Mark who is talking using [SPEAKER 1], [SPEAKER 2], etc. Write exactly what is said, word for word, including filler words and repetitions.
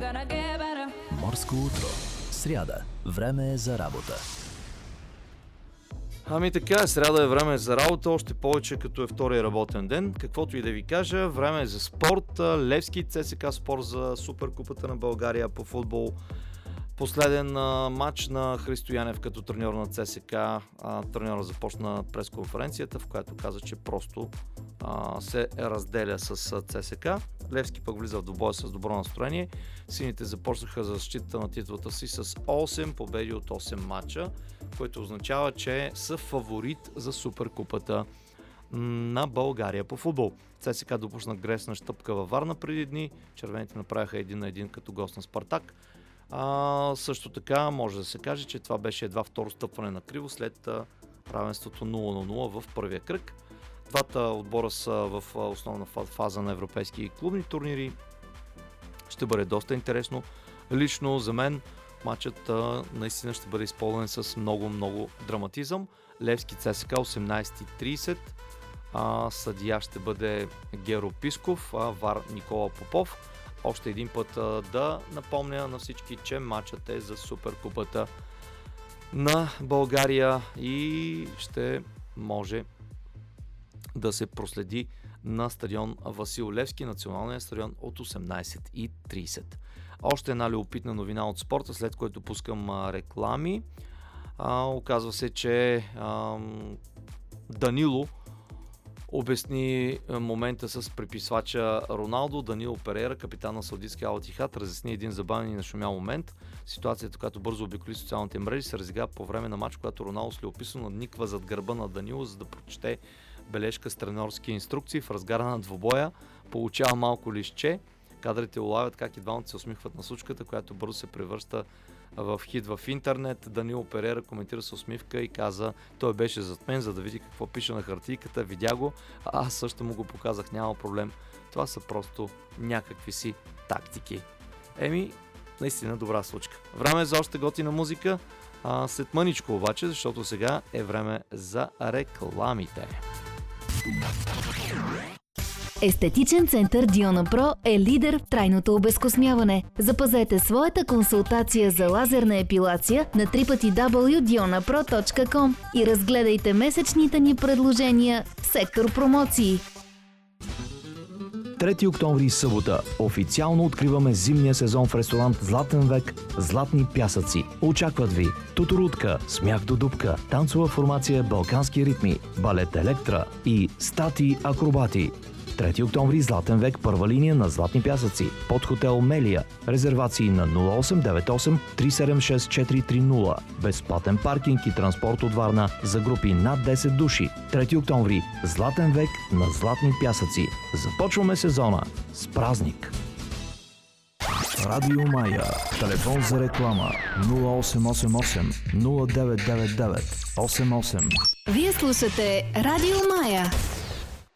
[SPEAKER 1] Морско утро. Сряда. Време е за работа.
[SPEAKER 2] Ами така е, сряда е време за работа, още повече като е втория работен ден. Каквото и да ви кажа, време е за спорт. Левски ЦСКА Спорт за Суперкупата на България по футбол. Последен а, матч на Христо Янев като треньор на ЦСКА. А, треньора започна пресконференцията, в която каза, че просто а, се разделя с ЦСКА. Левски пък влиза в двубоя с добро настроение. Сините започнаха за защита на титлата си с осем победи от осем матча, което означава, че са фаворит за Суперкупата на България по футбол. ЦСКА допусна грешна щъпка във Варна преди дни. Червените направиха един на един като гост на Спартак. А, също така може да се каже, че това беше едва второ стъпване на криво след а, равенството нула на нула в първия кръг. Двата отбора са в а, основна фаза на европейски клубни турнири. Ще бъде доста интересно. Лично за мен матчът а, наистина ще бъде изпълнен с много-много драматизъм. Левски ЦСКА осемнайсет и трийсет. А, съдия ще бъде Геро Писков, а ВАР Никола Попов. Още един път а, да напомня на всички, че матчът е за Суперкупата на България и ще може да се проследи на стадион Васил Левски, националния стадион от осемнайсет и трийсет. Още една любопитна новина от спорта, след което пускам а, реклами. А, оказва се, че а, Данило обясни момента с приписвача Роналдо. Данило Перейра, капитан на саудитския Ал Етихад, разясни един забавен и нашумял момент. Ситуацията, която бързо обиколи социалните мрежи, се разигра по време на матч, когато Роналдо слеописано надниква зад гърба на Данило, за да прочете бележка с тренерски инструкции. В разгара на двубоя получава малко листче. Кадрите улавят как и двамата се усмихват на случката, която бързо се превръща в хит в интернет. Данило Перейра коментира с усмивка и каза: той беше зад мен, за да види какво пише на хартийката, видя го, а аз също му го показах, няма проблем. Това са просто някакви си тактики. Еми, наистина добра случка. Време е за още готина музика, а, след мъничко обаче, защото сега е време за рекламите.
[SPEAKER 3] Естетичен център Диона Про е лидер в трайното обезкосмяване. Запазете своята консултация за лазерна епилация на дабъл ю дабъл ю дабъл ю точка диона про точка ком и разгледайте месечните ни предложения в сектор промоции.
[SPEAKER 1] трети октомври, събота. Официално откриваме зимния сезон в ресторант Златен век Златни пясъци. Очакват ви тутурутка, смях до дупка, танцова формация Балкански ритми, балет Електра и стати акробати. трети октомври, Златен век, първа линия на Златни пясъци, под хотел Мелия. Резервации на нула осем девет осем три седем шест четири три нула. Безплатен паркинг и транспорт от Варна за групи над десет души. трети октомври, Златен век на Златни пясъци. Започваме сезона с празник! Радио Мая. Телефон за реклама нула осем осем осем нула девет девет девет осем осем.
[SPEAKER 3] Вие слушате Радио Мая.